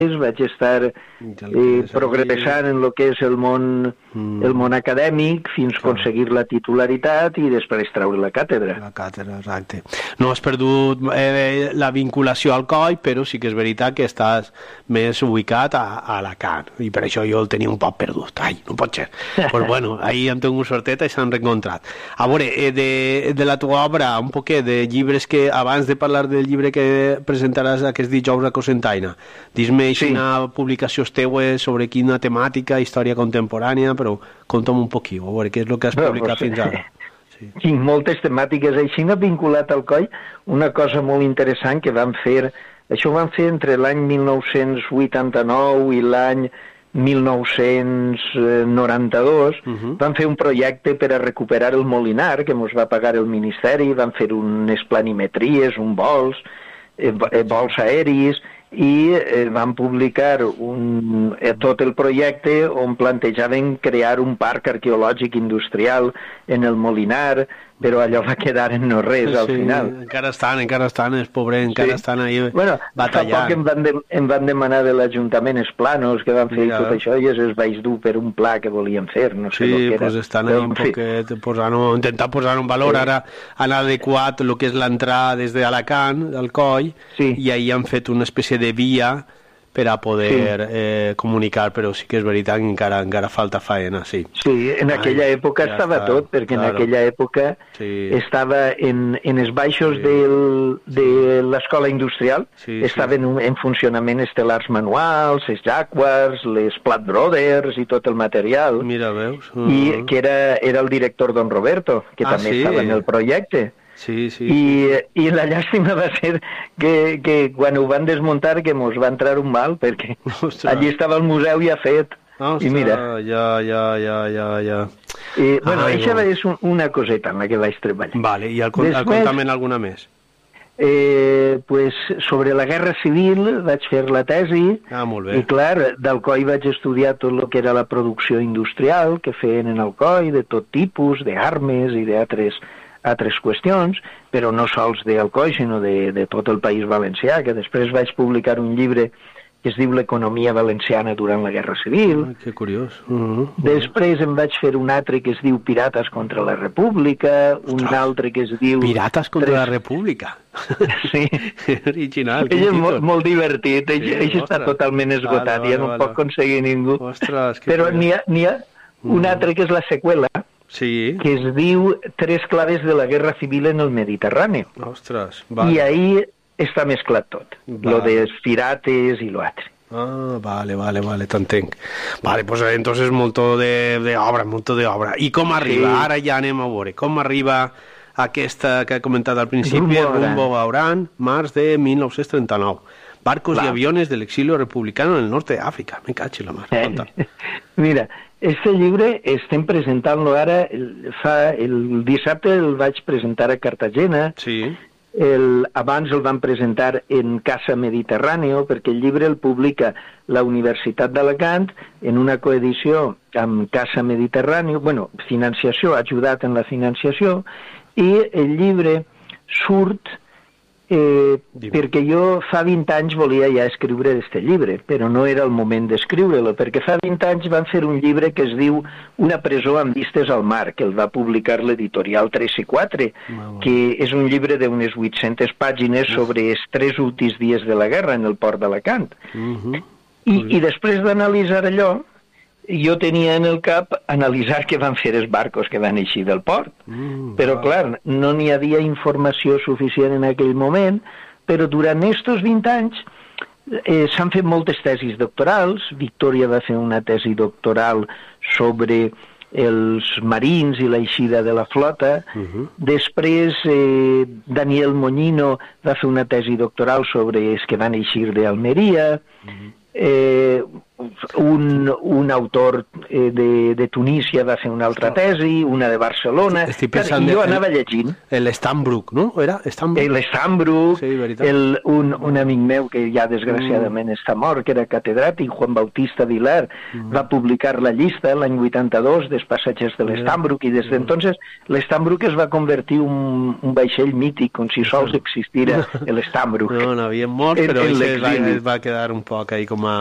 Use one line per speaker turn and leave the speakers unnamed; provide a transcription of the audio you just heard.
vaig estar progressant en el que és el món acadèmic fins a aconseguir la titularitat i després treure la càtedra.
La càtedra, exacte. No has perdut la vinculació al COI, però sí que és veritat que estàs més ubicat a Alacant, i per això jo el tenia un poc perdut. Ai, no pot ser. Pues bueno, ahir hem tingut sorteta i s'han reencontrat. A veure, de la teva obra, un poquet de llibres que, abans de parlar del llibre que presentaràs aquest dijous a Cocentaina, dis-me una publicació teues sobre quina temàtica, història contemporània, però conta'm un poquillo, a veure què és el que has publicat fins ara.
Tinc moltes temàtiques així, vinculat al COI, una cosa molt interessant que vam fer, això ho vam fer entre l'any 1989 i l'any 1992, vam fer un projecte per a recuperar el Molinar, que ens va pagar el Ministeri, vam fer unes planimetries, vols aèris, i vam publicar tot el projecte on plantejaven crear un parc arqueològic industrial en el Molinar, però allò va quedar en no res al final.
Encara estan, els pobres, encara estan ahí batallant.
Fa poc em van demanar de l'Ajuntament els planos que van fer i tot això, i els vaig dur per un pla que volien fer, no sé el que era.
Sí, doncs estan ahí un poquet intentant posar en valor, ara han adequat el que és l'entrada des d'Alacant, del Coll, i ahir han fet una espècie de via per a poder comunicar, però sí que és veritat que encara falta faena, sí.
Sí, en aquella època estava tot, perquè en aquella època estava en els baixos de l'escola industrial, estaven en funcionament estelars manuals, els Jaguars, les Platt Brothers i tot el material.
Mira, veus?
I que era el director Don Roberto, que també estava en el projecte. I la llàstima va ser que quan ho van desmuntar que mos va entrar un mal, perquè allí estava el museu ja fet. I mira.
Ja.
Bueno, això és una coseta en la que vaig treballar.
Vale, i conta'm alguna més.
Pues sobre la Guerra Civil vaig fer la tesi.
Molt bé.
I clar, d'Alcoi vaig estudiar tot el que era la producció industrial que feien en Alcoi, de tot tipus, d'armes i d'altres qüestions, però no sols d'Alcoi, sinó de tot el País Valencià, que després vaig publicar un llibre que es diu L'economia valenciana durant la Guerra Civil.
Que curiós.
Després em vaig fer un altre que es diu Pirates contra la República, un altre que es diu...
Pirates contra la República?
Sí.
Original.
Ell és molt divertit, ell està totalment esgotat, ja no pot aconseguir ningú. Però n'hi ha un altre que és la seqüela, que es diu Tres claves de la Guerra Civil en el Mediterrani. I ahí està mesclat tot, lo de pirates i l'altre.
Vale, t'entenc. Vale, pues entonces molto de obra. I com arriba? Ara ja anem a veure. Com arriba aquesta que he comentat al principi, Rumbo a Orán, març de 1939. Barcos y aviones del exilio republicano en el norte de África. Me cacho la mar.
Mira, este llibre estem presentant-lo ara, el dissabte el vaig presentar a Cartagena, abans el van presentar en Casa Mediterráneo, perquè el llibre el publica la Universitat d'Alacant en una coedició amb Casa Mediterráneo, financiació, ajudat en la financiació, i el llibre surt perquè jo fa 20 anys volia ja escriure aquest llibre, però no era el moment d'escriure-lo, perquè fa 20 anys van fer un llibre que es diu Una presó amb vistes al mar, que el va publicar l'editorial 3 i 4, que és un llibre d'unes 800 pàgines sobre els 3 últims dies de la guerra en el port d'Alacant. I després d'analitzar allò, jo tenia en el cap analitzar què van fer els barcos que van eixir del port. Però, clar, no n'hi havia informació suficient en aquell moment, però durant estos 20 anys s'han fet moltes tesis doctorals. Victòria va fer una tesi doctoral sobre els marins i l'eixida de la flota. Després, Daniel Moñino va fer una tesi doctoral sobre els que van eixir d'Almeria. un autor de Tunísia va fer una altra tesi, una de Barcelona, i jo anava llegint.
L'Stambrook, no? Era
L'Stambrook, un amic meu que ja desgraciadament està mort, que era catedràtic, Juan Bautista Vilar, va publicar la llista l'any 82 dels passatgers de l'Stambrook, i des d'entonces l'Stambrook es va convertir en un vaixell mític, com si sols existira l'Stambrook.
No, n'havien mort, però es va quedar un poc ahí com a